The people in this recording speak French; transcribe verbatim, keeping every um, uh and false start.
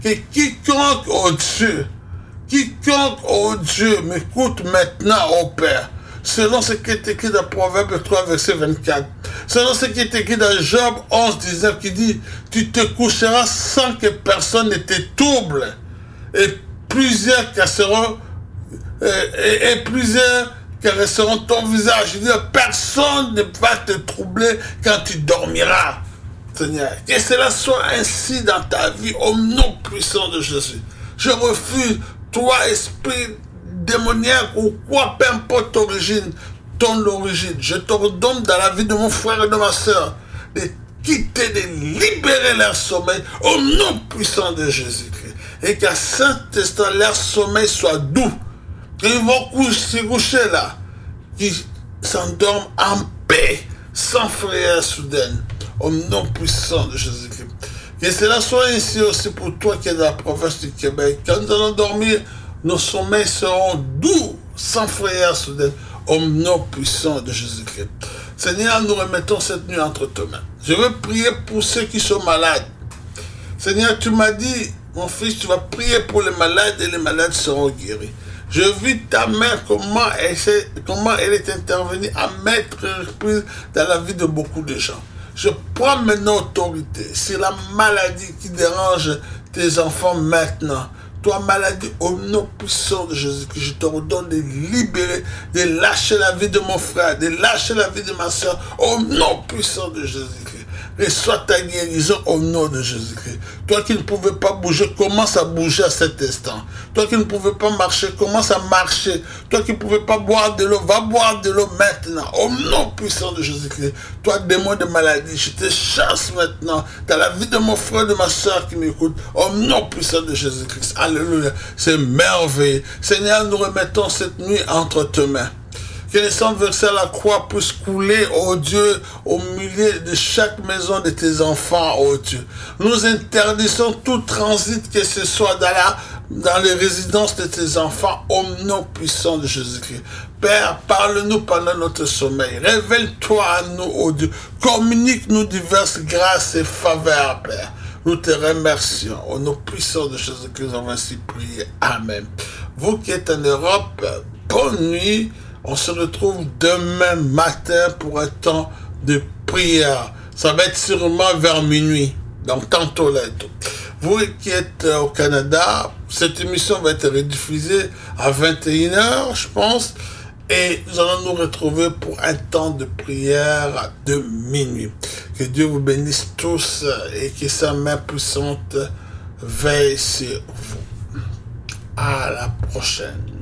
que quiconque, oh Dieu, quiconque, oh Dieu, m'écoute maintenant, oh Père, selon ce qui est écrit dans Proverbe trois, verset vingt-quatre, selon ce qui est écrit dans Job onze, dix-neuf, qui dit, tu te coucheras sans que personne ne te trouble, et plusieurs casseront, et, et, et plusieurs caresseront ton visage. Je dis, personne ne va te troubler quand tu dormiras, Seigneur. Que cela soit ainsi dans ta vie, au nom puissant de Jésus. Je refuse, toi, esprit démoniaque ou quoi, peu importe l'origine, ton origine. Je t'ordonne dans la vie de mon frère et de ma soeur de quitter, de libérer leur sommeil au nom puissant de Jésus-Christ. Et qu'à cet instant, leur sommeil soit doux. Qu'ils vont se coucher là, qu'ils s'endorment en paix, sans frayeur soudaine, au nom puissant de Jésus-Christ. Que cela soit ainsi aussi pour toi qui es dans la province du Québec. Quand nous allons dormir, nos sommeils seront doux, sans frayeur soudaine, au nom puissant de Jésus-Christ. Seigneur, nous remettons cette nuit entre tes mains. Je veux prier pour ceux qui sont malades. Seigneur, tu m'as dit, mon fils, tu vas prier pour les malades et les malades seront guéris. Je vis ta main, comment elle, comment elle est intervenue à mettre reprise dans la vie de beaucoup de gens. Je prends maintenant autorité sur la maladie qui dérange tes enfants maintenant. Toi, maladie, au nom puissant de Jésus, que je te redonne de libérer, de lâcher la vie de mon frère, de lâcher la vie de ma soeur, au nom puissant de Jésus-Christ. Reçois ta guérison au nom de Jésus-Christ. Toi qui ne pouvais pas bouger, commence à bouger à cet instant. Toi qui ne pouvais pas marcher, commence à marcher. Toi qui ne pouvais pas boire de l'eau, va boire de l'eau maintenant. Au nom puissant de Jésus-Christ. Toi, démon de maladie, je te chasse maintenant dans la vie de mon frère et de ma soeur qui m'écoute. Au nom puissant de Jésus-Christ. Alléluia. C'est merveilleux. Seigneur, nous remettons cette nuit entre tes mains. Que le sang versé à la croix puisse couler, oh Dieu, au milieu de chaque maison de tes enfants, oh Dieu. Nous interdisons tout transit, que ce soit dans, la, dans les résidences de tes enfants, au nom puissant de Jésus-Christ. Père, parle-nous pendant notre sommeil. Révèle-toi à nous, oh Dieu. Communique-nous diverses grâces et faveurs, Père. Nous te remercions. Au nom puissant de Jésus-Christ, on va ainsi prier. Amen. Vous qui êtes en Europe, bonne nuit. On se retrouve demain matin pour un temps de prière. Ça va être sûrement vers minuit. Donc, tantôt là. Vous qui êtes au Canada, cette émission va être rediffusée à vingt et une heures, je pense. Et nous allons nous retrouver pour un temps de prière de minuit. Que Dieu vous bénisse tous et que sa main puissante veille sur vous. À la prochaine.